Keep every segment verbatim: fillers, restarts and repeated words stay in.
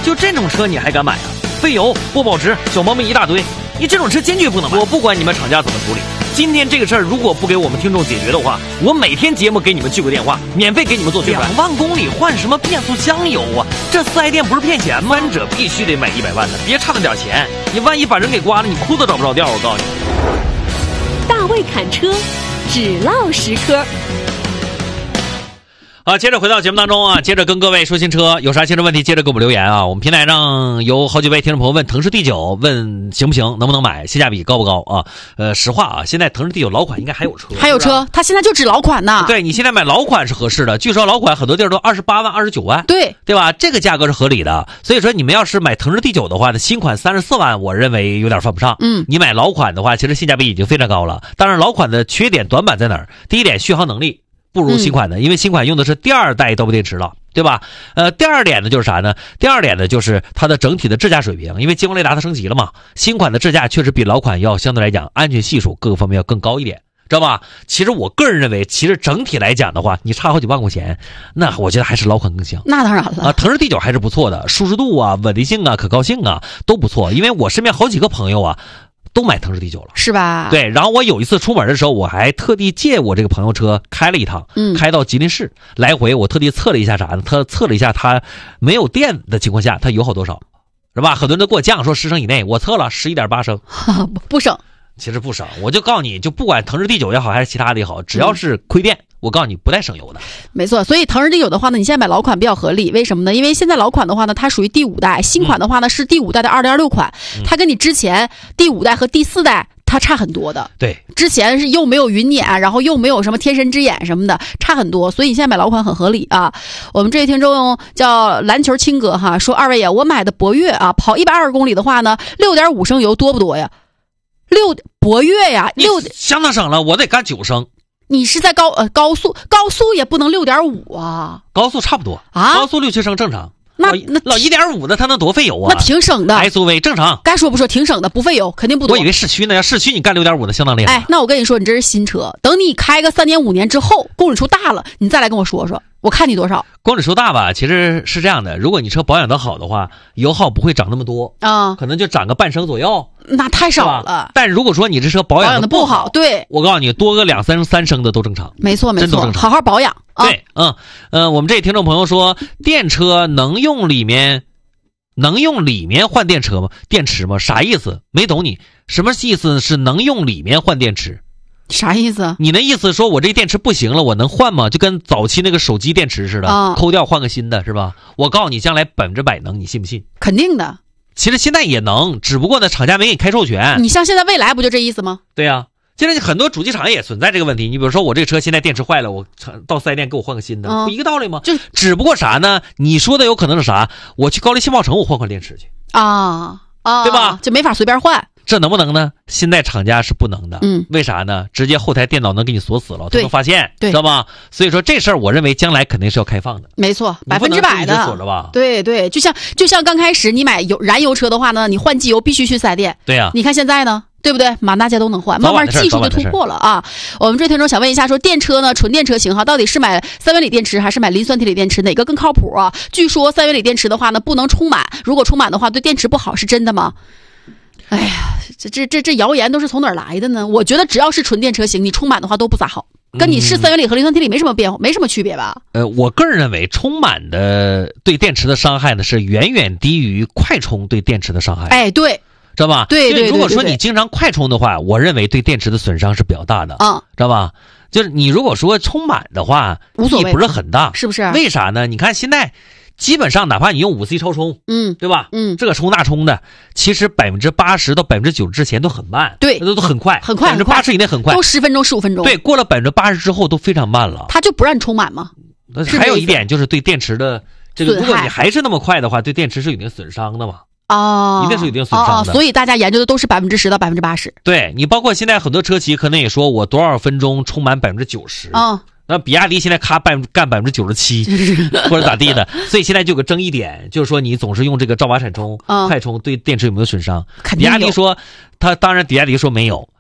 就这种车你还敢买啊？费油、不保值、小毛病一大堆，你这种车坚决不能买。我不管你们厂家怎么处理，今天这个事儿如果不给我们听众解决的话，我每天节目给你们去个电话，免费给你们做宣传。两万公里换什么变速箱油啊？这四 S 店不是骗钱吗？三者必须得买一百万的，别差那点钱，你万一把人给刮了，你裤子找不着调。我告诉你， 大卫侃车，只唠实科。 好，接着回到节目当中啊，接着跟各位说新车，有啥新车问题接着给我们留言啊。我们平台上有好几位听众朋友问腾势 D 九，问行不行，能不能买，性价比高不高啊？呃，实话啊，现在腾势 D 九老款应该还有车， 还有车，它现在就指老款呢。 对，你现在买老款是合适的，据说老款很多地儿都二十八万、二十九万， 对对吧？这个价格是合理的，所以说你们要是买腾势 D 九的话呢，新款三十四万，我认为有点犯不上。 嗯， 你买老款的话，其实性价比已经非常高了。当然，老款的缺点短板在哪儿？第一点，续航能力不如新款的，因为新款用的是第二代刀片电池了，对吧？呃，第二点呢就是啥呢？第二点呢就是它的整体的智驾水平，因为激光雷达它升级了嘛，新款的智驾确实比老款要相对来讲安全系数各个方面要更高一点，知道吧？其实我个人认为，其实整体来讲的话，你差好几万块钱，那我觉得还是老款更香。 那当然了啊，腾势 D 九还是不错的，舒适度啊、稳定性啊、可靠性啊都不错。因为我身边好几个朋友啊，都买腾势 D 九了， 是吧？ 对，然后我有一次出门的时候，我还特地借我这个朋友车开了一趟， 嗯， 开到吉林市，来回我特地测了一下啥呢？他测了一下，他没有电的情况下，他油耗多少，是吧？很多人都给我降说十升以内，我测了十一点八升， 不省。 其实不省，我就告诉你，就不管腾势 D 九也好，还是其他的也好，只要是亏电，嗯、我告诉你不带省油的。 没错，所以腾势 D 九的话呢，你现在买老款比较合理，为什么呢？因为现在老款的话呢，它属于第五代，新款的话呢、嗯、是第五代的 二点六 款，它跟你之前第五代和第四代它差很多的。 对， 之前是又没有云辇，然后又没有什么天神之眼什么的，差很多，所以你现在买老款很合理啊。我们这位听众叫篮球青哥哈，说二位呀，我买的博越啊，跑一百二十公里的话呢，六点五升油多不多呀？六博越呀，六相当省了，我得干九升。 你是在高呃高速，高速也不能六点五啊， 高速差不多啊， 高速六七升正常。 那那老一点五的，它能多费油啊？ 那挺省的 ，S U V 正常。 该说不说，挺省的，不费油，肯定不多。 我以为市区呢，要市区你干六点五的相当厉害。 哎，那我跟你说，你这是新车，等你开个三年五年之后，公里数大了，你再来跟我说说，我看你多少。 公里数大吧，其实是这样的，如果你车保养得好的话，油耗不会涨那么多啊、嗯， 可能就涨个半升左右。 那太少了。 但如果说你这车保养的不好，对， 我告诉你，多个两三升、三升的都正常。 没错，没错， 真都正常， 好好保养。啊、 对，嗯呃，我们这听众朋友说，电车能用里面能用里面换电车吗？电池吗？啥意思？没懂你什么意思？是能用里面换电池？ 啥意思？ 你那意思说我这电池不行了，我能换吗？就跟早期那个手机电池似的， 啊、 抠掉换个新的，是吧？我告诉你，将来百分之百能，你信不信？ 肯定的。 其实现在也能，只不过呢，厂家没给你开授权。 你像现在蔚来不就这意思吗？ 对呀、啊。现在很多主机厂也存在这个问题，你比如说我这个车现在电池坏了，我到四 S 店给我换个新的， 嗯、 不一个道理吗？ 就只不过啥呢？你说的有可能是啥？我去高丽新茂城我换换电池去啊啊， 对吧？ 就没法随便换。 这能不能呢？现在厂家是不能的， 嗯， 为啥呢？直接后台电脑能给你锁死了，他能发现， 对， 知道吗？所以说这事儿，我认为将来肯定是要开放的， 没错，百分之百的锁着吧？ 对对，就像就像刚开始你买油燃油车的话呢，你换机油必须去四 S 店， 对呀、啊。 你看现在呢？对不对？满大街都能换，慢慢技术就突破了啊！我们这听众想问一下，说电车呢，纯电车型哈，到底是买三元锂电池还是买磷酸铁锂电池，哪个更靠谱啊？据说三元锂电池的话呢，不能充满，如果充满的话，对电池不好，是真的吗？哎呀，这这这这谣言都是从哪儿来的呢？我觉得只要是纯电车型，你充满的话都不咋好，跟你是三元锂和磷酸铁锂没什么变，没什么区别吧？ 呃，我个人认为，充满的对电池的伤害呢，是远远低于快充对电池的伤害。 哎，对。 知道吧？ 对 对, 对, 对, 对， 如果说你经常快充的话，我认为对电池的损伤是比较大的， 嗯， 知道吧？就是你如果说充满的话， 无所谓， 不是很大， 是不是？ 为啥呢？你看现在基本上，哪怕你用五 C 超充， 嗯， 对吧？ 嗯， 这个充那充的，其实百分之八十到百分之九十之前都很慢， 对， 都都很快， 很快， 百分之八十以内很快， 都十分钟、十五分钟。 对，过了百分之八十之后都非常慢了。 它就不让你充满吗？ 还有一点就是对电池的这个，如果你还是那么快的话，对电池是有一定损伤的嘛。 哦， 一定是有一定损伤的、 哦，所以大家研究的都是百分之十到百分之八十。 对，你包括现在很多车企可能也说我多少分钟充满百分之九十， 嗯， 那比亚迪现在咔干干百分之九十七或者咋地的，所以现在就有个争议点，就是说你总是用这个照把闪充、 嗯、 快充对电池有没有损伤？ 肯定有。比亚迪说，他当然比亚迪说没有，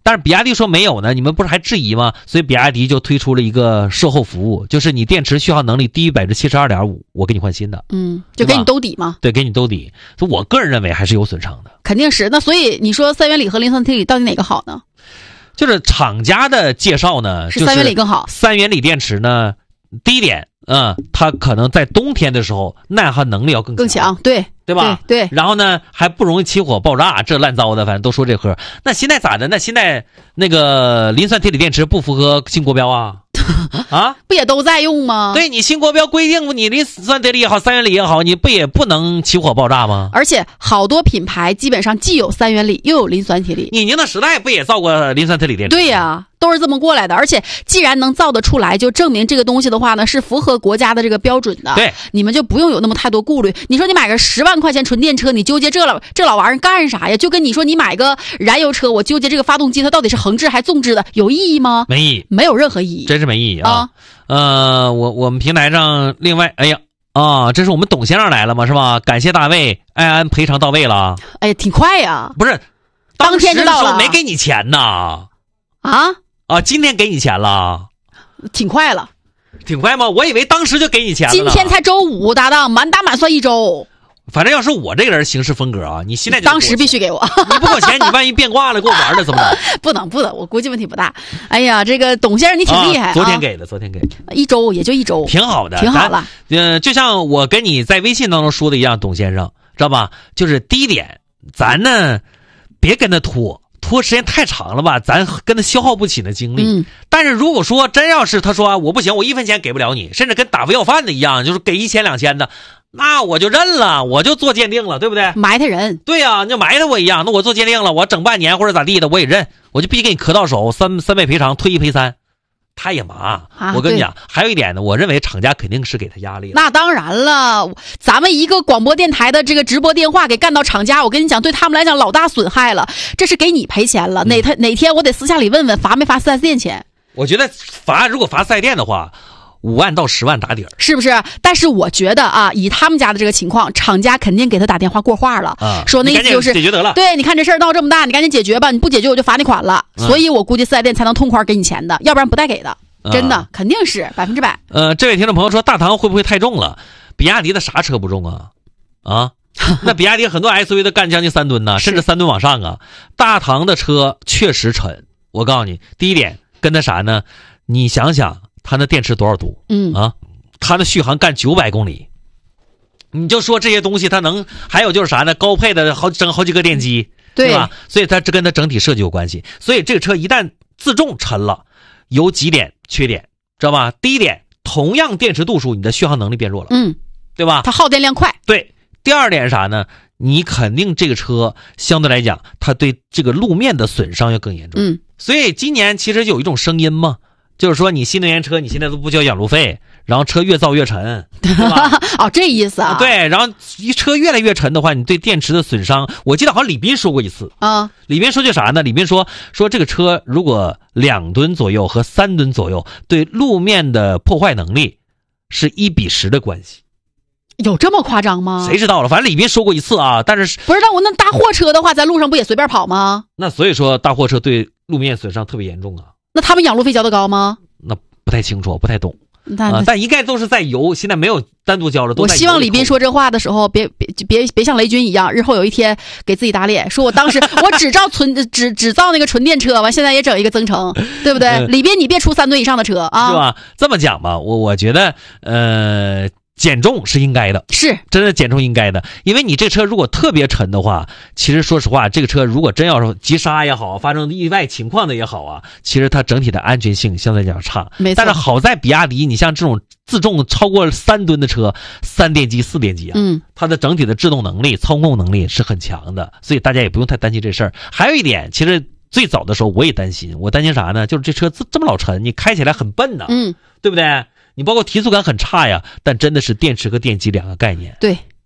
但是比亚迪说没有呢，你们不是还质疑吗？所以比亚迪就推出了一个售后服务，就是你电池续航能力低于百分之七十二点五，我给你换新的。 嗯，就给你兜底嘛。 对，给你兜底。所以我个人认为还是有损伤的。 肯定是。那所以你说三元锂和磷酸铁锂到底哪个好呢？ 就是厂家的介绍呢， 是三元锂更好。 三元锂电池呢，第一点，嗯，它可能在冬天的时候耐寒能力要更强， 更强，对对吧？ 对对。 然后呢，还不容易起火爆炸，这烂糟的，反正都说这盒。那现在咋的？那现在那个磷酸铁锂电池不符合新国标啊？啊， 不也都在用吗？ 对，你新国标规定，你磷酸铁锂也好，三元锂也好，你不也不能起火爆炸吗？ 而且好多品牌基本上既有三元锂又有磷酸铁锂。 你宁德时代不也造过磷酸铁锂电池？ 对呀、啊，都是这么过来的。而且既然能造得出来，就证明这个东西的话呢是符合国家的这个标准的。 对， 你们就不用有那么太多顾虑。你说你买个十万块钱纯电车，你纠结这老这老玩意儿干啥呀？就跟你说你买个燃油车，我纠结这个发动机它到底是横置还纵置的，有意义吗？ 没意义， 没有任何意义， 真是没意义啊。 啊呃，我我们平台上另外，哎呀啊，这是我们董先生来了吗？是吧？感谢大卫，安安赔偿到位了。 哎呀，挺快呀！ 不是， 当天就到了， 没给你钱呐？ 啊啊，今天给你钱了， 挺快了， 挺快吗？我以为当时就给你钱了。 今天才周五，搭档满打满算一周。 反正要是我这个人行事风格啊，你现在就当时必须给我， 你不给我钱，你万一变卦了，给我玩了怎么办？ 不能不能，我估计问题不大。哎呀，这个董先生你挺厉害、啊啊，昨天给的，昨天给的， 一周也就一周， 挺好的， 挺好了。 呃，就像我跟你在微信当中说的一样，董先生知道吧？就是第一点，咱呢别跟他拖。拖时间太长了吧，咱跟他消耗不起那精力。 嗯， 但是如果说真要是他说我不行，我一分钱给不了你，甚至跟打发要饭的一样，就是给一千两千的，那我就认了，我就做鉴定了，对不对？ 埋汰人。 对呀、啊，你就埋汰我一样，那我做鉴定了，我整半年或者咋地的，我也认，我就必须给你磕到手，三三倍赔偿，退一赔三。他也麻、 啊， 我跟你讲，还有一点呢，我认为厂家肯定是给他压力了。 那当然了，咱们一个广播电台的这个直播电话给干到厂家，我跟你讲，对他们来讲老大损害了。这是给你赔钱了，哪天哪天我得私下里问问罚没罚四 S 店钱。 我觉得罚如果罚四 S 店的话，五万到十万打底儿， 是不是？但是我觉得啊，以他们家的这个情况，厂家肯定给他打电话过话了， 啊、 说那意思就是解决得了。 对，你看这事儿闹这么大，你赶紧解决吧，你不解决我就罚你款了。 嗯、 所以我估计四 S 店才能痛快给你钱的，要不然不带给的。真的、啊、肯定是百分之百。 呃，这位听众朋友说，大唐会不会太重了？比亚迪的啥车不重啊？啊，那比亚迪很多 S U V 都干将近三吨呢，甚至三吨往上啊。大唐的车确实沉。我告诉你，第一点跟它啥呢？你想想，它那电池多少度？ 嗯啊，它的续航干九百公里。你就说这些东西它能，还有就是啥呢？高配的好整好几个电机， 对吧？所以它这跟它整体设计有关系。所以这个车一旦自重沉了。有几点缺点，知道吧？第一点，同样电池度数，你的续航能力变弱了， 嗯， 对吧？ 它耗电量快。 对。第二点是啥呢？你肯定这个车相对来讲，它对这个路面的损伤要更严重。 嗯。 所以今年其实有一种声音嘛，就是说你新能源车你现在都不交养路费，然后车越造越沉，对吧？ 哦，这意思啊。 对，然后一车越来越沉的话，你对电池的损伤，我记得好像李斌说过一次啊。 李斌说句啥呢？李斌说说这个车如果两吨左右和三吨左右，对路面的破坏能力是一比十的关系。 有这么夸张吗？ 谁知道了？反正李斌说过一次啊，但是不是？那我那大货车的话，在路上不也随便跑吗？ 那所以说大货车对路面损伤特别严重啊。 那他们养路费交得高吗？ 那不太清楚，不太懂。 但、 呃、但应该都是在油，现在没有单独交了。 我希望李斌说这话的时候，别别别别像雷军一样，日后有一天给自己打脸，说我当时我只造纯只只造那个纯电车，完现在也整一个增程，对不对？嗯、李斌，你别出三吨以上的车啊， 是吧？这么讲吧，我我觉得呃。减重是应该的， 是真的减重应该的，因为你这车如果特别沉的话，其实说实话，这个车如果真要是急刹也好，发生意外情况的也好啊，其实它整体的安全性相对来讲差。 没错。 但是好在比亚迪，你像这种自重超过三吨的车，三电机、四电机啊， 嗯， 它的整体的制动能力、操控能力是很强的，所以大家也不用太担心这事儿。还有一点，其实最早的时候我也担心，我担心啥呢？就是这车这这么老沉，你开起来很笨呐， 嗯， 对不对？你包括提速感很差呀，但真的是电池和电机两个概念。 对，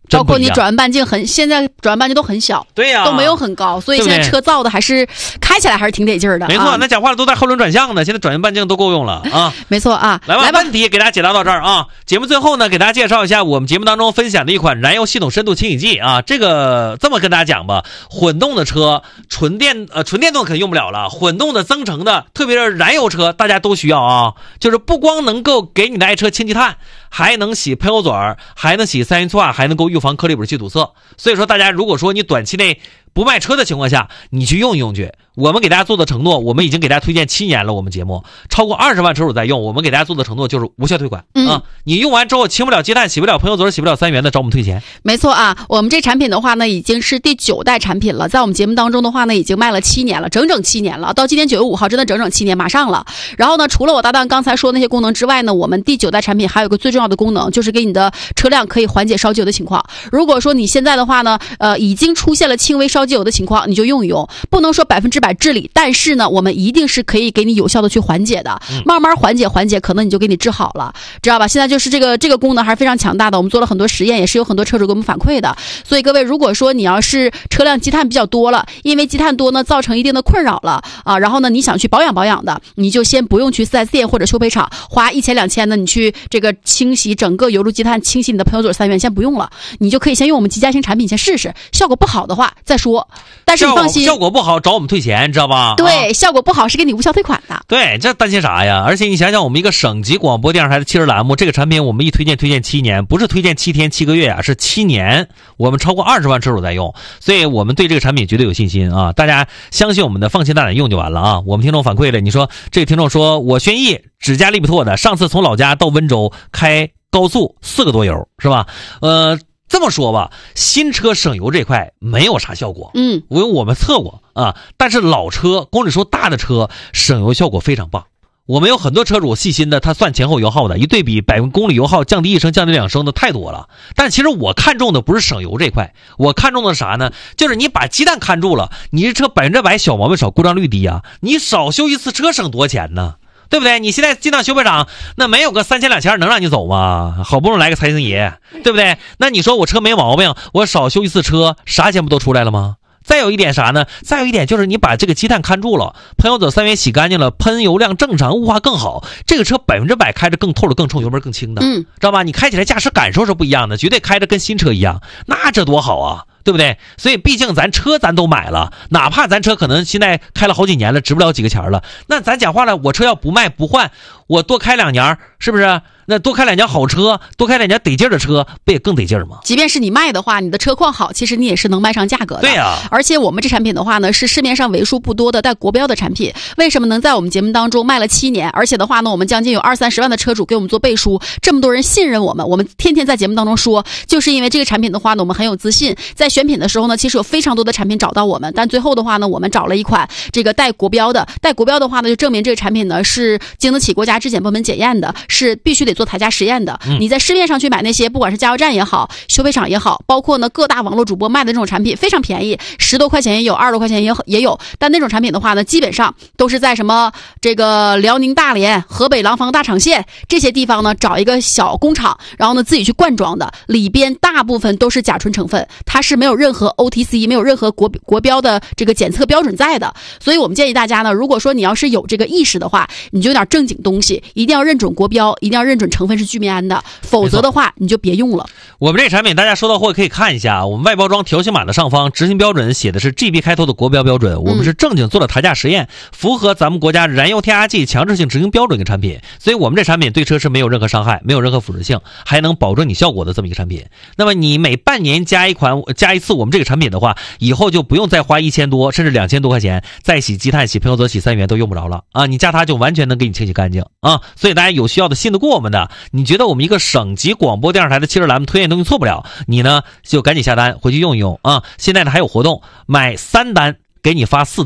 包括你转弯半径很，现在转弯半径都很小， 对呀、啊， 都没有很高，所以现在车造的还是开起来还是挺得劲儿的。 没错， 啊、 那讲话了都在后轮转向呢，现在转弯半径都够用了啊。 没错啊， 来吧， 来吧问题给大家解答到这儿啊。节目最后呢，给大家介绍一下我们节目当中分享的一款燃油系统深度清洗剂啊。这个这么跟大家讲吧，混动的车，纯电呃纯电动可用不了了，混动的增程的，特别是燃油车，大家都需要啊。就是不光能够给你的爱车清积碳，还能洗喷油嘴儿，还能洗三元醋啊，还能够预防颗粒补气堵塞。所以说，大家如果说你短期内不卖车的情况下，你去用一用去。我们给大家做的承诺，我们已经给大家推荐七年了。我们节目超过二十万车主在用，我们给大家做的承诺就是无效退款、嗯、啊！你用完之后清不了积碳、洗不了喷油嘴、洗不了三元的，找我们退钱。 没错啊，我们这产品的话呢，已经是第九代产品了，在我们节目当中的话呢，已经卖了七年了，整整七年了。到今年九月五号，真的整整七年，马上了。然后呢，除了我搭档刚才说的那些功能之外呢，我们第九代产品还有个最重要的功能，就是给你的车辆可以缓解烧机油的情况。如果说你现在的话呢，呃，已经出现了轻微烧机油的情况，你就用一用，不能说百分之百治理，但是是呢，我们一定是可以给你有效的去缓解的，慢慢缓解缓解，可能你就给你治好了，知道吧？现在就是这个这个功能还是非常强大的，我们做了很多实验，也是有很多车主给我们反馈的。所以各位，如果说你要是车辆积碳比较多了，因为积碳多呢，造成一定的困扰了啊，然后呢，你想去保养保养的，你就先不用去 四 S 店或者修配厂花一千两千的，你去这个清洗整个油路积碳，清洗你的喷油嘴三元，先不用了，你就可以先用我们极佳型产品先试试，效果不好的话再说。但是你放心， 效果不好找我们退钱，知道吧？ 对。对，效果不好是给你无效退款的。 对，这担心啥呀？而且你想想，我们一个省级广播电视台的汽车栏目，这个产品我们一推荐推荐七年，不是推荐七天七个月啊，是七年。我们超过二十万车主在用，所以我们对这个产品绝对有信心啊！大家相信我们的，放心大胆用就完了啊！我们听众反馈了，你说这个听众说，我轩逸只加利比拓的，上次从老家到温州开高速四个多油，是吧？呃。这么说吧，新车省油这块没有啥效果， 嗯， 因为我们测过啊。但是老车公里数大的车省油效果非常棒。我们有很多车主细心的，他算前后油耗的，一对比百公里油耗降低一升、降低两升的太多了。但其实我看中的不是省油这块，我看中的啥呢？就是你把鸡蛋看住了，你这车百分之百小毛病少，故障率低啊，你少修一次车省多少钱呢？对不对？你现在进到修配厂，那没有个三千两千能让你走吗？好不容易来个财神爷，对不对？那你说我车没毛病，我少修一次车，啥钱不都出来了吗？再有一点啥呢？再有一点就是你把这个积碳看住了，喷油嘴三元洗干净了，喷油量正常，雾化更好，这个车百分之百开着更透了、更冲、油门更轻的， 嗯， 知道吧？你开起来驾驶感受是不一样的，绝对开着跟新车一样，那这多好啊！对不对？所以毕竟咱车咱都买了，哪怕咱车可能现在开了好几年了，值不了几个钱了，那咱讲话了，我车要不卖不换，我多开两年，是不是？那多开两年好车，多开两年得劲的车，不也更得劲吗？ 即便是你卖的话，你的车况好，其实你也是能卖上价格的。 对呀、啊。 而且我们这产品的话呢，是市面上为数不多的带国标的产品。为什么能在我们节目当中卖了七年？而且的话呢，我们将近有二三十万的车主给我们做背书，这么多人信任我们，我们天天在节目当中说，就是因为这个产品的话呢，我们很有自信。在选品的时候呢，其实有非常多的产品找到我们，但最后的话呢，我们找了一款这个带国标的，带国标的话呢，就证明这个产品呢是经得起国家质检部门检验的，是必须得做台加实验的。你在市面上去买那些，不管是加油站也好，修配厂也好，包括呢各大网络主播卖的这种产品，非常便宜，十多块钱也有，二十多块钱也也有。但那种产品的话呢，基本上都是在什么这个辽宁大连、河北廊坊大厂县这些地方呢，找一个小工厂，然后呢自己去灌装的，里边大部分都是甲醇成分，它是没有任何 O T C， 没有任何国国标的这个检测标准在的。所以我们建议大家呢，如果说你要是有这个意识的话，你就有点正经东西，一定要认准国标，一定要认准成分是聚醚胺的，否则的话你就别用了。 我们这产品大家收到货可以看一下，我们外包装条形码的上方执行标准写的是 G B 开头的国标标准，我们是正经做了台价实验，符合咱们国家燃油添加剂强制性执行标准的产品，所以我们这产品对车是没有任何伤害，没有任何腐蚀性，还能保证你效果的这么一个产品。那么你每半年加一款加一次我们这个产品的话，以后就不用再花一千多甚至两千多块钱再洗积碳、洗喷油嘴、洗三元都用不着了啊！你加它就完全能给你清洗干净啊！所以大家有需要的信得过我们的，你觉得我们一个省级广播电视台的汽车栏目推荐东西错不了，你呢就赶紧下单回去用一用啊！现在呢还有活动，买三单给你发四单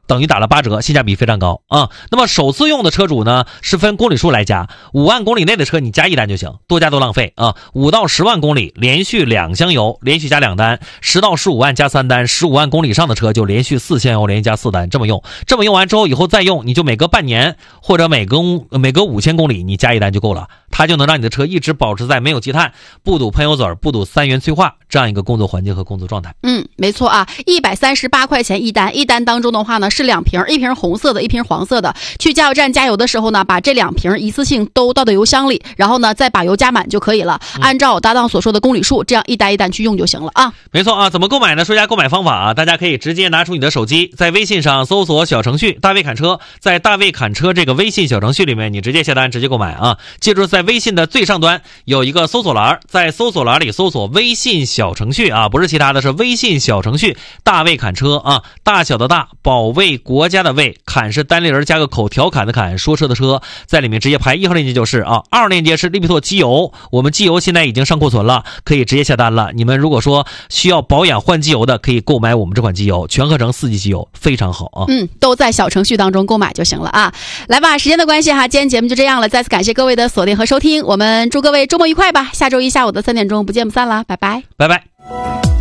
等于打了八折，性价比非常高啊。那么首次用的车主呢，是分公里数来加，五万公里内的车你加一单就行，多加多浪费啊。五到十万公里连续两箱油，连续加两单；十到十五万加三单，十五万公里以上的车就连续四箱油，连续加四单，这么用。这么用完之后，以后再用，你就每隔半年或者每隔每隔五千公里你加一单就够了，它就能让你的车一直保持在没有积碳、不堵喷油嘴、不堵三元催化这样一个工作环境和工作状态。 嗯，没错啊，一百三十八块钱一单，一单当中的话呢是两瓶，一瓶红色的，一瓶黄色的。去加油站加油的时候呢，把这两瓶一次性都倒到油箱里，然后呢再把油加满就可以了。按照搭档所说的公里数，这样一单一单去用就行了啊。 没错啊，怎么购买呢？说一下购买方法啊，大家可以直接拿出你的手机，在微信上搜索小程序大卫侃车，在大卫侃车这个微信小程序里面，你直接下单，直接购买啊。记住，在微信的最上端有一个搜索栏，在搜索栏里搜索微信小程序啊，不是其他的，是微信小程序大卫侃车啊，大小的大，保卫国家的卫，侃是单立人加个口，调侃的侃，说车的车，在里面直接排一号链接就是啊，二号链接是利比拓机油，我们机油现在已经上库存了，可以直接下单了。你们如果说需要保养换机油的，可以购买我们这款机油，全合成四季机油，非常好啊。 嗯，都在小程序当中购买就行了啊。来吧，时间的关系哈，今天节目就这样了，再次感谢各位的锁定和收听，我们祝各位周末愉快吧，下周一下午的三点钟不见不散啦，拜拜， 拜拜。